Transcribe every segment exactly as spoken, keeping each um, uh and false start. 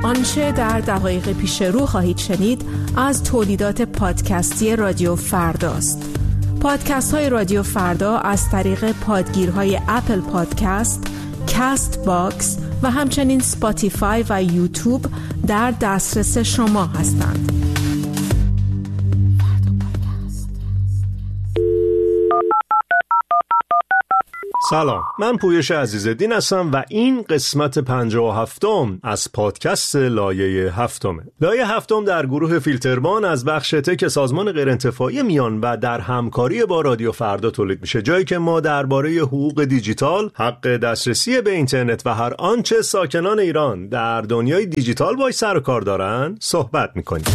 آنچه در دقایق پیش رو خواهید شنید از تولیدات پادکستی رادیو فرداست. پادکست های رادیو فردا از طریق پادگیرهای اپل پادکست، کاست باکس و همچنین سپاتیفای و یوتیوب در دسترس شما هستند. سلام، من پویش عزیزالدین هستم و این قسمت پنجاه و هفتم از پادکست لایه هفتمه. لایه هفتم در گروه فیلتربان از بخش تک سازمان غیرانتفاعی میان و در همکاری با رادیو فردا تولید میشه، جایی که ما درباره حقوق دیجیتال، حق دسترسی به اینترنت و هر آنچه ساکنان ایران در دنیای دیجیتال باهاش سر و کار دارن صحبت میکنیم.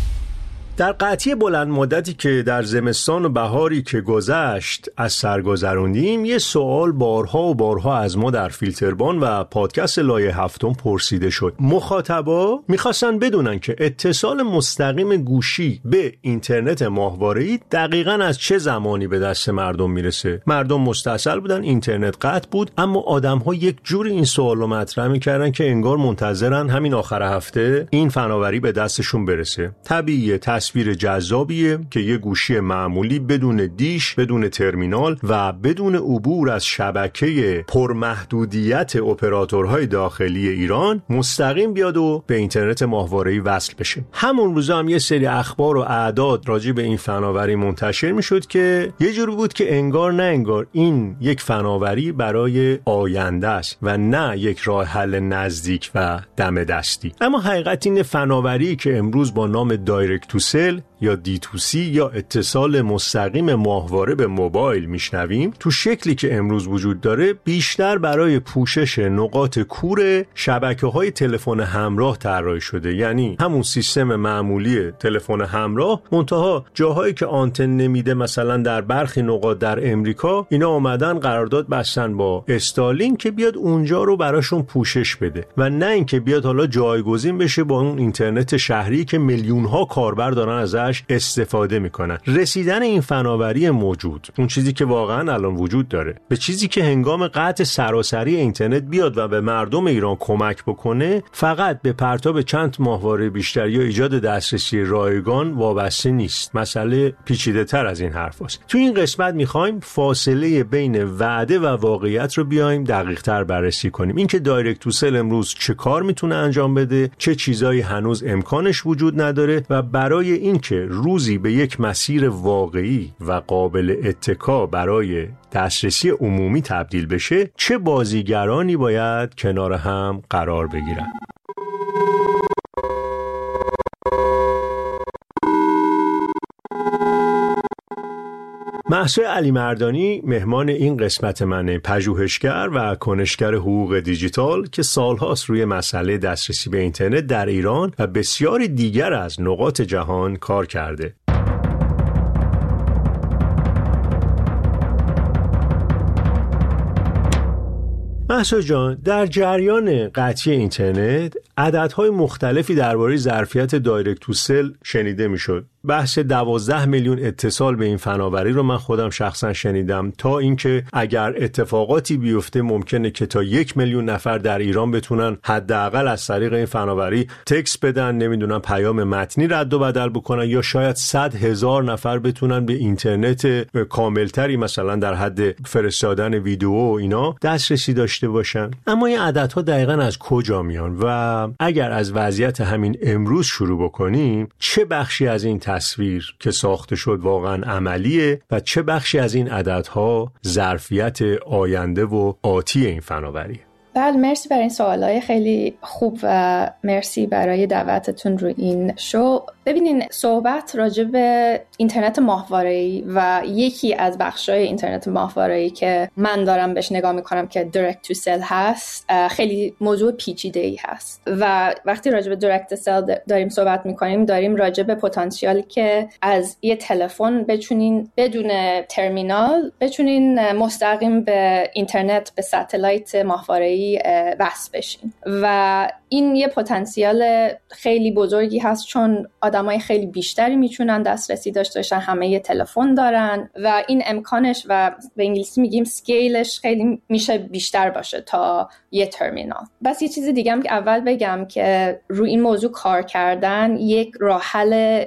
در قطعی بلند مدتی که در زمستان و بهاری که گذشت از سر گذروندیم، یه سوال بارها و بارها از ما در فیلتربان و پادکست لایه هفتم پرسیده شد. مخاطبا میخواستن بدونن که اتصال مستقیم گوشی به اینترنت ماهواره‌ای دقیقاً از چه زمانی به دست مردم میرسه. مردم مستعجل بودن، اینترنت قطع بود، اما آدم‌ها یک جوری این سوالو مطرح میکردن که انگار منتظرن همین آخر هفته این فناوری به دستشون برسه. طبیعیه، تصویر جذابیه که یه گوشی معمولی بدون دیش، بدون ترمینال و بدون عبور از شبکه پرمحدودیت اپراتورهای داخلی ایران مستقیم بیاد و به اینترنت ماهواره‌ای وصل بشه. همون روزا هم یه سری اخبار و اعداد راجع به این فناوری منتشر میشد که یه جوری بود که انگار نه انگار این یک فناوری برای آینده است و نه یک راه حل نزدیک و دم دستی. اما حقیقت این فناوری که امروز با نام دایرکت تو سل یا دی تو سی یا اتصال مستقیم ماهواره به موبایل میشنویم، تو شکلی که امروز وجود داره بیشتر برای پوشش نقاط کور شبکه‌های تلفن همراه طراحی شده. یعنی همون سیستم معمولی تلفن همراه، منتها جاهایی که آنتن نمیده، مثلا در برخی نقاط در امریکا، اینا اومدن قرارداد بستن با استارلینک که بیاد اونجا رو براشون پوشش بده و نه اینکه بیاد حالا جایگزین بشه با اون اینترنت شهری که میلیون‌ها کاربر دارن ازش استفاده میکنن. رسیدن این فناوری موجود، اون چیزی که واقعا الان وجود داره، به چیزی که هنگام قطع سراسری اینترنت بیاد و به مردم ایران کمک بکنه، فقط به پرتاب چند ماهواره بیشتر یا ایجاد دسترسی رایگان وابسته نیست. مسئله پیچیده تر از این حرف هست. تو این قسمت میخوایم فاصله بین وعده و واقعیت رو بیایم دقیق تر بررسی کنیم. اینکه دایرکت تو سل امروز چه کار میتونه انجام بده، چه چیزایی هنوز امکانش وجود نداره و برای اینکه روزی به یک مسیر واقعی و قابل اتکا برای دسترسی عمومی تبدیل بشه، چه بازیگرانی باید کنار هم قرار بگیرن. مهسا علی مردانی مهمان این قسمت منه، پژوهشگر و کنشگر حقوق دیجیتال که سالهاست روی مسئله دسترسی به اینترنت در ایران و بسیاری دیگر از نقاط جهان کار کرده. مهسا جان، در جریان قطعی اینترنت عددهای مختلفی درباره ظرفیت دایرکت تو سل شنیده میشد. بحث دوازده میلیون اتصال به این فناوری رو من خودم شخصا شنیدم، تا اینکه اگر اتفاقاتی بیفته ممکنه که تا یک میلیون نفر در ایران بتونن حداقل از طریق این فناوری تکست بدن، نمیدونم پیام متنی رد و بدل بکنن، یا شاید صد هزار نفر بتونن به اینترنت کاملتری مثلا در حد فرستادن ویدیو و اینا دسترسی داشته باشن. اما این عددها دقیقاً از کجا میان و اگر از وضعیت همین امروز شروع بکنیم، چه بخشی از این تصویر که ساخته شد واقعا عملیه و چه بخشی از این عددها ظرفیت آینده و آتی این فناوریه؟ بله، مرسی برای این سوالای خیلی خوب و مرسی برای دعوتتون رو این شو. ببینین، صحبت راجع به اینترنت ماهواره‌ای و یکی از بخشای اینترنت ماهواره‌ای که من دارم بهش نگاه میکنم که دایرکت تو سل هست، خیلی موضوع پیچیده‌ای هست و وقتی راجع به دایرکت تو سل داریم صحبت میکنیم، داریم راجع به پتانسیالی که از یه تلفن بتونین بدون ترمینال بتونین مستقیم به اینترنت، به ستلایت ماهواره‌ای وصل بشین و این یه پتانسیال خیلی بزرگی هست، چون آدم آدمای خیلی بیشتری میتونن دسترسی داشته باشن، همه یه تلفن دارن و این امکانش و به انگلیسی میگیم سکیلش خیلی میشه بیشتر باشه تا یه ترمینال. بس یه چیز دیگه هم که اول بگم که روی این موضوع کار کردن یک راه حل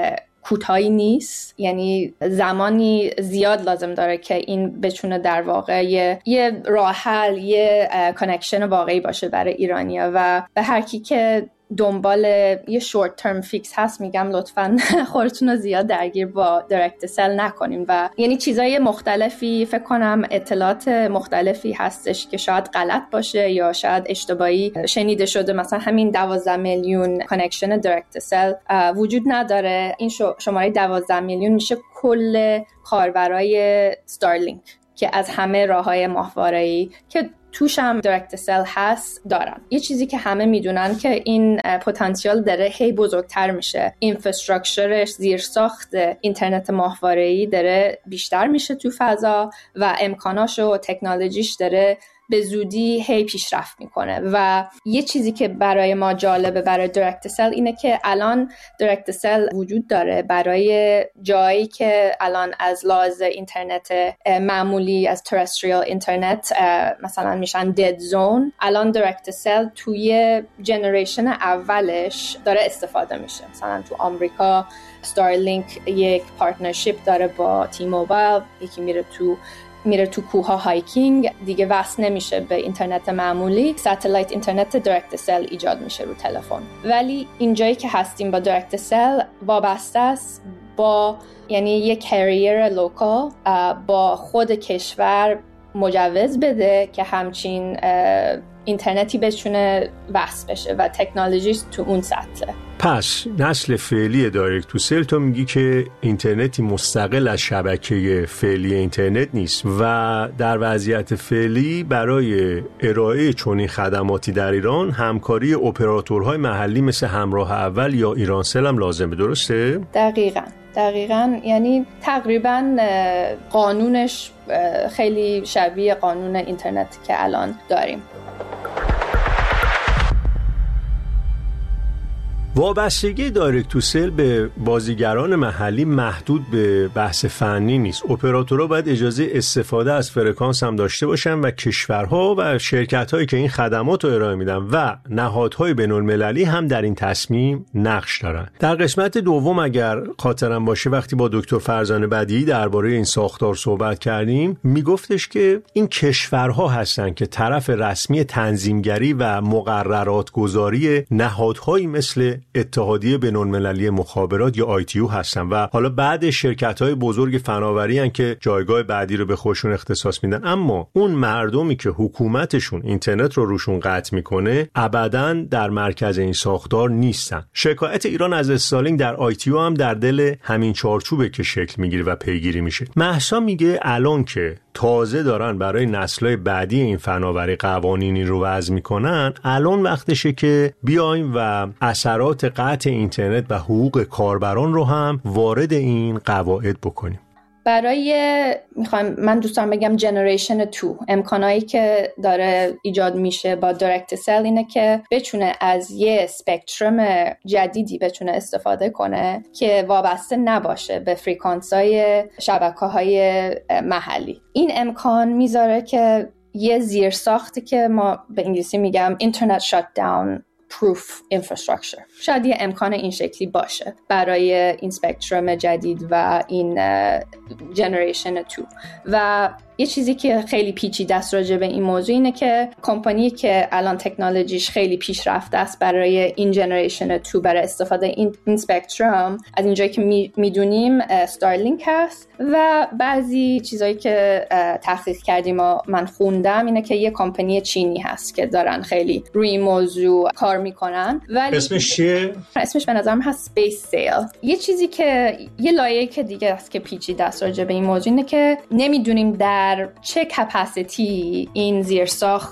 کوتاهی نیست، یعنی زمانی زیاد لازم داره که این بتونه در واقع یه, یه راه حل، یه کانکشن واقعی باشه برای ایرانیا و به هر کی که دنبال یه شورت ترم فیکس هست میگم لطفاً خودتون رو زیاد درگیر با دایرکت سل نکنیم و یعنی چیزای مختلفی فکر کنم اطلاعات مختلفی هستش که شاید غلط باشه یا شاید اشتباهی شنیده شده، مثلا همین دوازده میلیون کانکشن دایرکت سل وجود نداره. این شماره دوازده میلیون میشه کل کاربرای استارلینک که از همه راههای ماهواره‌ای که توش هم دایرکت سل هست دارن. یه چیزی که همه میدونن که این پتانسیل داره هی بزرگتر میشه، اینفراستراکچرش، زیرساخت اینترنت ماهواره‌ای داره بیشتر میشه تو فضا و امکاناش و تکنولوژیش داره به زودی هی پیشرفت میکنه و یه چیزی که برای ما جالبه برای دایرکت سل اینه که الان دایرکت سل وجود داره برای جایی که الان از لحاظ اینترنت معمولی، از ترستریال اینترنت مثلا میشن دد زون. الان دایرکت سل توی جنریشن اولش داره استفاده میشه. مثلا تو آمریکا ستارلینک یک پارتنرشیپ داره با تی موبایل، یکی میره تو میره تو کوها هایکینگ، دیگه وصل نمیشه به اینترنت معمولی، ساتلایت اینترنت دایرکت سل ایجاد میشه رو تلفن. ولی اینجایی که هستیم با دایرکت سل وابسته است با یعنی یک کریر لوکال با خود کشور مجوز بده که همچین اینترنتی بتونه وصل بشه و تکنولوژیست تو اون سطحه. پس نسل فعلی دایرکت تو سل تو میگی که اینترنتی مستقل از شبکه فعلی اینترنت نیست و در وضعیت فعلی برای ارائه چنین خدماتی در ایران همکاری اپراتورهای محلی مثل همراه اول یا ایرانسل هم لازمه، درسته؟ دقیقاً دقیقاً یعنی تقریباً قانونش خیلی شبیه قانون اینترنتی که الان داریم. وابستگی دایرکت تو سل به بازیگران محلی محدود به بحث فنی نیست. اپراتورها باید اجازه استفاده از فرکانس هم داشته باشن و کشورها و شرکت‌هایی که این خدمات رو ارائه میدن و نهادهای بین‌المللی هم در این تصمیم نقش دارن. در قسمت دوم اگر خاطرم باشه وقتی با دکتر فرزانه بدیعی درباره این ساختار صحبت کردیم میگفتش که این کشورها هستن که طرف رسمی تنظیمگری و مقررات گذاری نهادهایی مثل اتحادیه بین‌المللی مخابرات یا آی تی یو هستن و حالا بعد شرکت‌های بزرگ فناوری هستن که جایگاه بعدی رو به خودشون اختصاص میدن. اما اون مردمی که حکومتشون اینترنت رو روشون قطع میکنه ابداً در مرکز این ساختار نیستن. شکایت ایران از استارلینک در آی تی یو هم در دل همین چارچوبه که شکل میگیره و پیگیری میشه. مهسا میگه الان که تازه دارن برای نسل‌های بعدی این فناوری قوانینی رو وضع میکنن، الان وقتشه که بیایم و اثرات قطع اینترنت و حقوق کاربران رو هم وارد این قواعد بکنیم. برای میخوایم من دوستان بگم جنریشن دو امکانایی که داره ایجاد میشه با دایرکت سل اینه که بتونه از یه سپکترم جدیدی بتونه استفاده کنه که وابسته نباشه به فریکانس‌های شبکه‌های محلی. این امکان میذاره که یه زیرساختی که ما به انگلیسی میگم اینترنت شات داون proof infrastructure شاید یه امکان این شکلی باشه برای این سپکترم جدید و این جنریشن دو. و یه چیزی که خیلی پیچیده است راجع به این موضوع اینه که کمپانی که الان تکنولوژیش خیلی پیشرفته است برای این جنریشن دو برای استفاده این این سپکترم از اینجایی که می، میدونیم استارلینک هست و بعضی چیزایی که تحقیق کردیم و من خوندم اینه که یه کمپانی چینی هست که دارن خیلی روی این موضوع کار میکنن. ولی اسمش چیه؟ اسمش به نظرم هست سپیس سیل. یه چیزی که یه لایه که دیگه است که پیچیده است راجع به این موضوع اینه که نمیدونیم در چه کپاسیتی این زیرساخت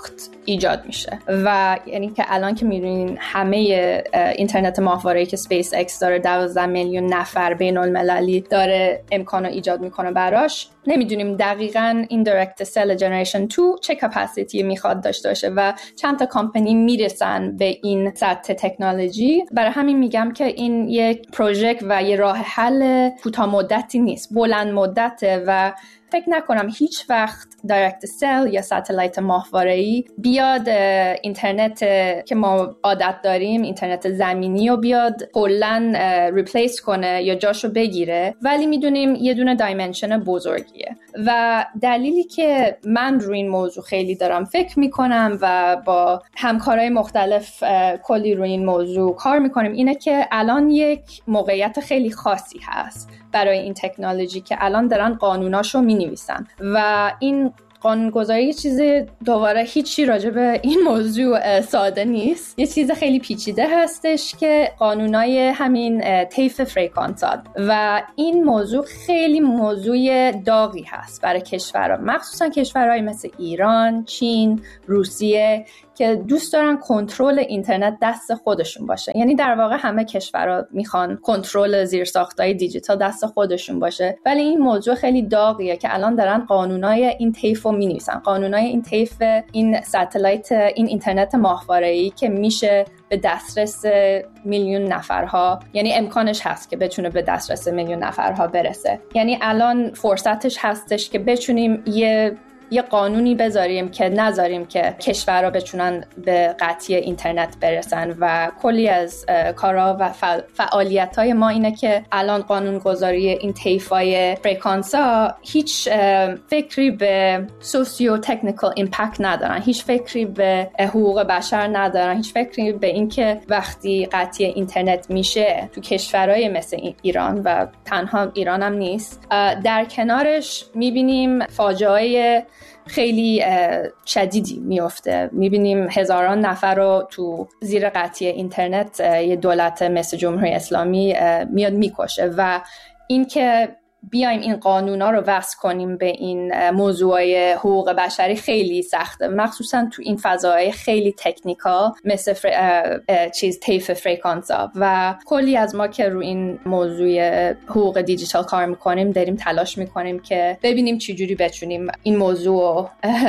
ایجاد میشه. و یعنی که الان که میدونین همه اینترنت ماهواره‌ای که اسپیس اکس داره دوازده میلیون نفر بین المللی داره امکانو ایجاد میکنه براش، نمیدونیم دقیقاً این دایرکت سل جنریشن دو چه کپاسیتی میخواد داشته باشه و چند تا کمپانی میرسن به این سطح تکنولوژی. برای همین میگم که این یک پروژه و یه راه حل کوتاه مدتی نیست، بلند مدته و فکر نکنم هیچ وقت دایرکت سل یا ساتلایت ماهواره‌ای بیاد اینترنت که ما عادت داریم، اینترنت زمینی رو بیاد کلاً ریپلیس کنه یا جاشو بگیره، ولی میدونیم یه دونه دایمنشن بزرگیه. و دلیلی که من روی این موضوع خیلی دارم فکر میکنم و با همکارای مختلف کلی روی این موضوع کار میکنیم اینه که الان یک موقعیت خیلی خاصی هست برای این تکنولوژی که الان دارن قانوناشو مینویسن و این قانونگذاری یه چیز دوباره هیچی راجع به این موضوع ساده نیست، یه چیز خیلی پیچیده هستش که قانونای همین طیف فرکانسات و این موضوع خیلی موضوع داغی هست برای کشورها، مخصوصا کشورهای مثل ایران، چین، روسیه که دوست دارن کنترل اینترنت دست خودشون باشه. یعنی در واقع همه کشورها میخوان کنترل زیرساختای دیجیتال دست خودشون باشه، ولی این موضوع خیلی داغیه که الان دارن قانونای این طیف رو مینویسن، قانونای این طیف این ساتلایت، این اینترنت ماهواره‌ای که میشه به دسترس میلیون نفرها، یعنی امکانش هست که بتونه به دسترس میلیون نفرها برسه. یعنی الان فرصتش هستش که بتونیم یه یه قانونی بذاریم که نذاریم که کشورها بتونن به قطعی اینترنت برسن و کلی از کارا و فعالیت‌های ما اینه که الان قانونگذاری این طیفای فرکانسا هیچ فکری به سوسیو تکنیکال ایمپکت ندارن، هیچ فکری به حقوق بشر ندارن، هیچ فکری به این که وقتی قطعی اینترنت میشه تو کشورهای مثل ایران و تنها ایران هم نیست، در کنارش میبینیم فاجعه خیلی شدیدی میفته. میبینیم هزاران نفر رو تو زیر قطعی اینترنت یه دولت مثل جمهوری اسلامی میاد میکشه و این که بیایم این قانونا رو وضع کنیم به این موضوعای حقوق بشری خیلی سخته، مخصوصا تو این فضاهای خیلی تکنیکال مثل فر... چیز طیف فرکانسا. و کلی از ما که رو این موضوع حقوق دیجیتال کار میکنیم داریم تلاش میکنیم که ببینیم چجوری بتونیم این موضوع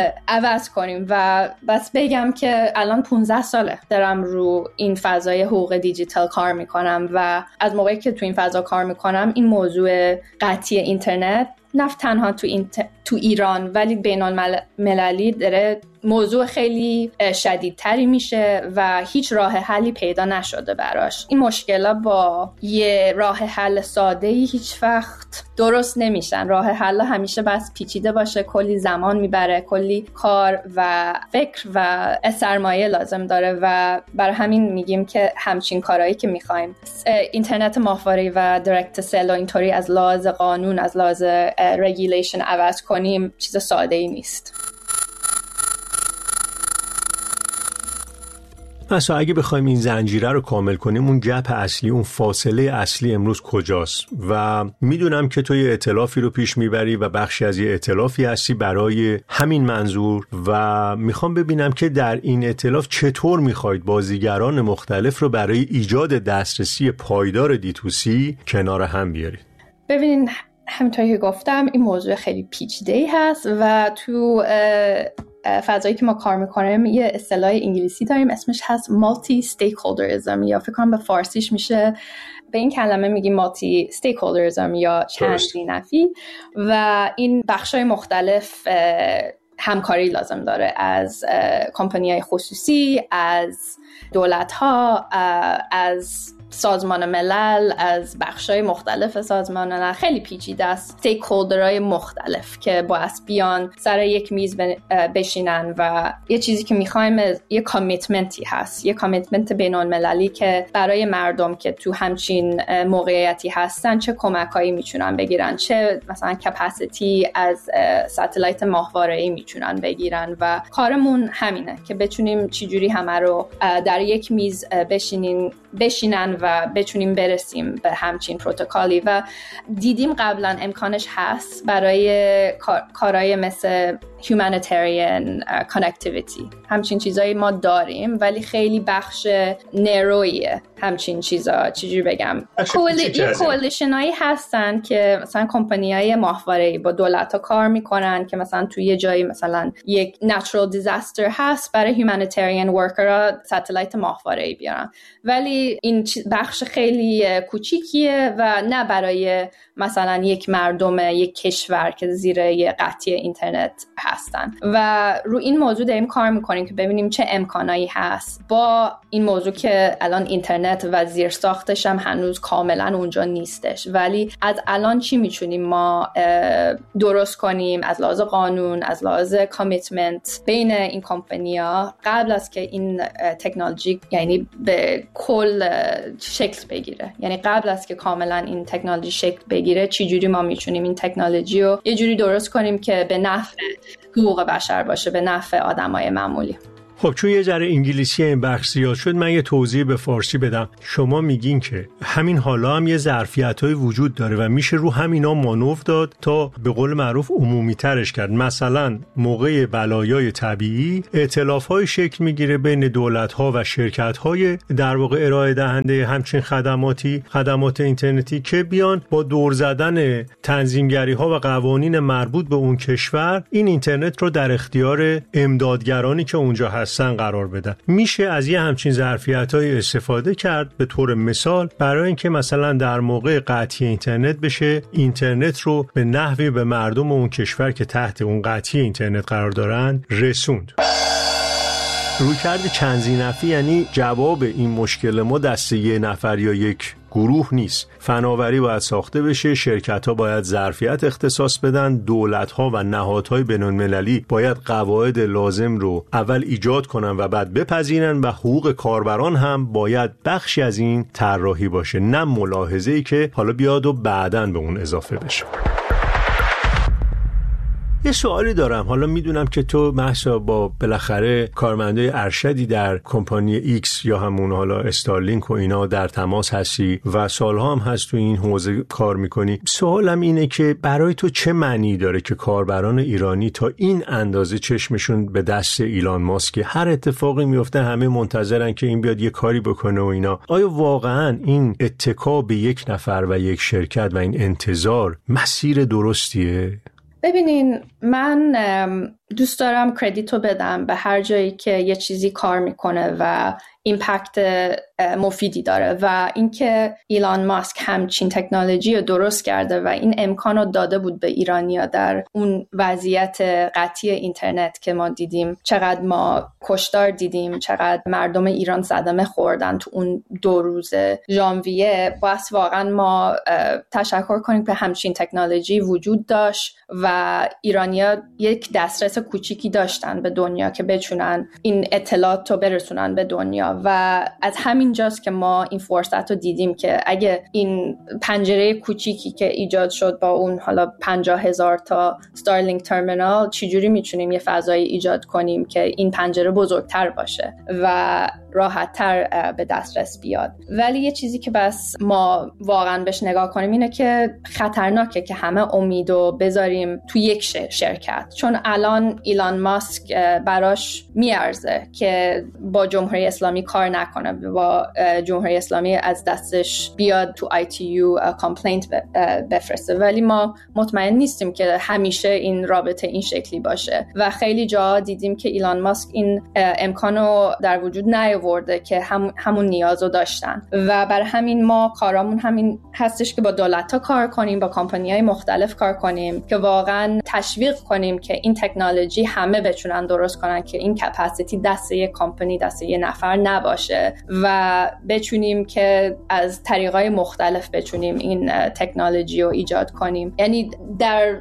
عوض کنیم. و بس بگم که الان پانزده ساله دارم رو این فضای حقوق دیجیتال کار میکنم و از موقعی که تو این فضا کار میکنم این موضوع قطعی اینترنت نه تنها تو, اینت... تو ایران ولی بین المللی داره موضوع خیلی شدیدتری میشه و هیچ راه حلی پیدا نشده براش. این مشکلات با یه راه حل ساده‌ای هیچ وقت درست نمیشن. راه حل همیشه بس پیچیده باشه، کلی زمان میبره، کلی کار و فکر و سرمایه لازم داره و برای همین میگیم که همچین کارهایی که میخوایم اینترنت ماهواره‌ای و دایرکت سل و اینطوری از لحاظ قانون، از لحاظ رگولیشن عوض کنیم چیز ساده‌ای نیست. مثلا اگه بخوایم این زنجیره رو کامل کنیم، اون گپ اصلی، اون فاصله اصلی امروز کجاست؟ و میدونم که تو یه ائتلافی رو پیش میبری و بخشی از یه ائتلافی هستی برای همین منظور و میخوام ببینم که در این ائتلاف چطور میخواید بازیگران مختلف رو برای ایجاد دسترسی پایدار دی تو سی کنار هم بیارید. ببینین همونطوری که گفتم این موضوع خیلی پیچیده‌ای هست و تو فضایی که ما کار میکنیم یه اصطلاح انگلیسی داریم اسمش هست مالتی استیکهولدریزم یا فکر کنم به فارسیش میشه، به این کلمه میگیم مالتی استیکهولدریزم یا چند نفی و این بخشای مختلف همکاری لازم داره، از کمپانی‌های خصوصی، از دولت‌ها، از سازمان ملل، از بخشای مختلف سازمان ملل. خیلی پیچیده است. استیکهولدرهای مختلف که باید بیان سر یک میز بشینن و یه چیزی که میخوایم یه کامیتمنتی هست، یه کامیتمنت بین‌المللی که برای مردم که تو همچین موقعیتی هستن چه کمکایی میتونن بگیرن، چه مثلا کپاسیتی از ساتلایت ماهواره‌ای میتونن بگیرن و کارمون همینه که بتونیم چجوری همه رو در یک میز بشینین بشینن و بتونیم برسیم به همچین پروتکلی. و دیدیم قبلا امکانش هست برای کارهای مثل humanitarian connectivity. همچین چیزایی ما داریم ولی خیلی بخش نرویه همچین چیزا. چجوری بگم، کولیشن هایی هستن که مثلا کمپانی های ماهواره‌ای با دولت ها کار میکنن که مثلا توی یه جایی مثلا یک natural disaster هست، برای humanitarian worker ها ستلایت ماهواره‌ای بیارن، ولی این بخش خیلی کوچیکیه و نه برای مثلا یک مردم یک کشور که زیر یه قطعی اینترنت هستن. و رو این موضوع داریم کار میکنیم که ببینیم چه امکانایی هست با این موضوع که الان اینترنت و زیر ساختش هم هنوز کاملا اونجا نیستش، ولی از الان چی میتونیم ما درست کنیم از لحاظ قانون، از لحاظ کامیتمنت بین این کمپانی‌ها قبل از که این تکنولوژی یعنی به کل شکل بگیره، یعنی قبل از که کاملا این تکنولوژی شکل بگیره چی جوری ما میتونیم این تکنولوژی رو یه جوری درست کنیم که به نفع حقوق بشر باشه، به نفع آدمای معمولی. خب چون یه ذره انگلیسی این بخش زیاد شد، من یه توضیح به فارسی بدم. شما میگین که همین حالا هم یه ظرفیت‌های وجود داره و میشه رو همینا مانور داد تا به قول معروف عمومی ترش کرد. مثلا موقع بلایای طبیعی ائتلاف‌های شکل میگیره بین دولت‌ها و شرکت‌های در واقع ارائه دهنده همچین خدماتی، خدمات اینترنتی که بیان با دور زدن تنظیمگری‌ها و قوانین مربوط به اون کشور این اینترنت رو در اختیار امدادگرانی که اونجا هستن قرار بدن. میشه از یه همچین ظرفیت‌های استفاده کرد به طور مثال برای اینکه مثلا در موقع قطعی اینترنت بشه اینترنت رو به نحوی به مردم اون کشور که تحت اون قطعی اینترنت قرار دارن رسوند. رویکرد چند ذینفی یعنی جواب این مشکل ما دست یه نفر یا یک گروه نیست. فناوری باید ساخته بشه، شرکت‌ها باید ظرفیت اختصاص بدن، دولت‌ها و نهادهای بین‌المللی باید قواعد لازم رو اول ایجاد کنن و بعد بپذیرن و حقوق کاربران هم باید بخشی از این طراحی باشه، نه ملاحظه‌ای که حالا بیاد و بعداً به اون اضافه بشه. یه سوالی دارم. حالا میدونم که تو محسا با بالاخره کارمندای ارشدی در کمپانی ایکس یا همون حالا استارلینک و اینا در تماس هستی و سالها هم هست تو این حوزه کار میکنی. سوالم اینه که برای تو چه معنی داره که کاربران ایرانی تا این اندازه چشمشون به دست ایلان ماسک، هر اتفاقی میفته همه منتظرن که این بیاد یه کاری بکنه و اینا؟ آیا واقعا این اتکا به یک نفر و یک شرکت و این انتظار مسیر درستیه؟ ببینین، من دوست دارم کردیتو بدم به هر جایی که یه چیزی کار میکنه و ایمپکت مفیدی داره و اینکه ایلان ماسک همچین تکنولوژی رو درست کرده و این امکان رو داده بود به ایرانیا در اون وضعیت قطعی اینترنت که ما دیدیم چقدر ما کشتار دیدیم، چقدر مردم ایران صدمه خوردن تو اون دو روز ژانویه. باید واقعا ما تشکر کنیم که همچین تکنولوژی وجود داشت و ایرانیا یک دسترس کوچیکی داشتن به دنیا که بتونن این اطلاعات رو برسونن به دنیا و از همین جاست که ما این فرصت رو دیدیم که اگه این پنجره کوچیکی که ایجاد شد با اون حالا پنجاه هزار تا ستارلینک ترمینال، چجوری میتونیم یه فضایی ایجاد کنیم که این پنجره بزرگتر باشه و راحت‌تر به دسترس بیاد. ولی یه چیزی که بس ما واقعا بهش نگاه کنیم اینه که خطرناکه که همه امیدو بذاریم تو یک شرکت، چون الان ایلان ماسک براش میارزه که با جمهوری اسلامی کار نکنه، با جمهوری اسلامی از دستش بیاد تو آی تی یو کامپلینت بفرسته، ولی ما مطمئن نیستیم که همیشه این رابطه این شکلی باشه و خیلی جا دیدیم که ایلان ماسک این امکانو در وجود نیاورده که هم همون نیازو داشتن و برای همین ما کارامون همین هستش که با دولت‌ها کار کنیم، با کمپانی‌های مختلف کار کنیم که واقعا تشویق کنیم که این تکنولوژی همه بتونن درست کنن، که این کپاسیتی دست یک کمپانی، دست یک نفر نباشه و بتونیم که از طریقای مختلف بتونیم این تکنولوژی رو ایجاد کنیم. یعنی در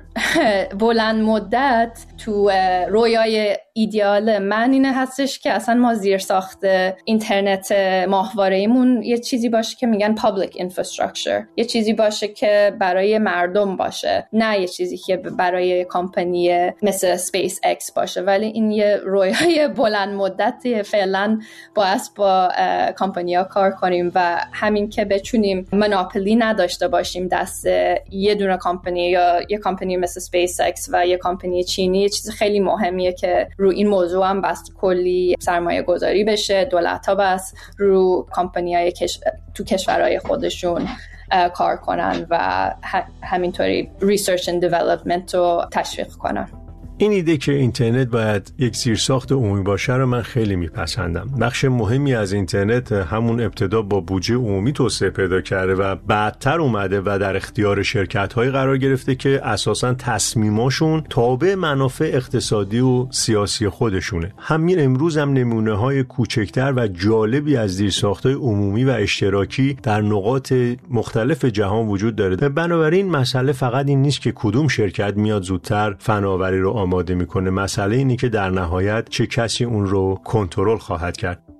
بلند مدت تو رویای ایدئال من اینه هستش که اصلا ما زیر ساخت اینترنت ماهواره‌ایمون یه چیزی باشه که میگن public infrastructure، یه چیزی باشه که برای مردم باشه، نه یه چیزی که برای کمپانی مثل اسپیس اکس باشه. ولی این یه رویای بلند مدتی فعلا باید با کمپانی‌ها کار کنیم و همین که بتونیم مونوپولی نداشته باشیم دست یه دونه کمپانی یا یه کمپانی مثل اسپیس اکس و یه کمپانی چینی، یه چیز خیلی مهمیه که رو این موضوع هم بس کلی سرمایه گذاری بشه. دولت‌ها بس رو کمپانی‌های کش... تو کشورهای خودشون کار کنن و همینطوری ریسرچ اند دیولپمنت رو تشویق کنن. این ایده که اینترنت باید یک زیرساخت عمومی باشه رو من خیلی میپسندم. بخش مهمی از اینترنت همون ابتدا با بودجه عمومی توسعه پیدا کرده و بعدتر اومده و در اختیار شرکت‌های قرار گرفته که اساساً تصمیماشون تابع منافع اقتصادی و سیاسی خودشونه. همین امروز هم نمونه‌های کوچکتر و جالبی از زیرساخت‌های عمومی و اشتراکی در نقاط مختلف جهان وجود داره. بنابراین مسئله فقط این نیست که کدوم شرکت میاد زودتر فناوری رو آماده میکنه، مسئله اینه که در نهایت چه کسی اون رو کنترل خواهد کرد.